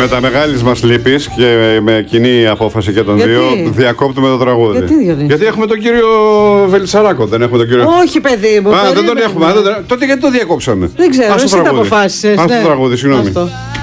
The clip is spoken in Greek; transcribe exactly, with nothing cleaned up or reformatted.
Με τα μεγάλη μα λύπη και με κοινή απόφαση και των Γιατί? δύο, διακόπτουμε το τραγούδι. Γιατί, γιατί? Γιατί έχουμε τον κύριο Βελισσαράκο, δεν έχουμε τον κύριο. Όχι, παιδί μου. Α, δεν τον περίμενε. έχουμε. Δεν τον... Τότε γιατί το διακόψαμε. Δεν ξέρω, Ας το εσύ τα τραγούδι. αποφάσισες. Ας το ναι. τραγούδι, συγγνώμη. Ας το.